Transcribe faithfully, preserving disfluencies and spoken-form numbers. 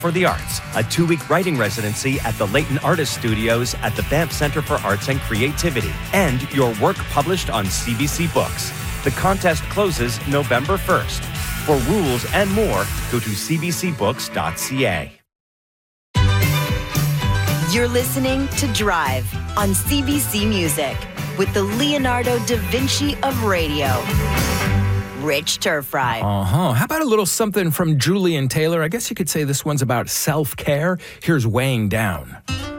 for the Arts, a two-week writing residency at the Leighton Artist Studios at the Banff Center for Arts and Creativity, and your work published on C B C Books. The contest closes November first. For rules and more, go to c b c books dot c a. You're listening to Drive on C B C Music with the Leonardo da Vinci of radio, Rich Turfry. Uh-huh. How about a little something from Julian Taylor? I guess you could say this one's about self-care. Here's Weighing Down.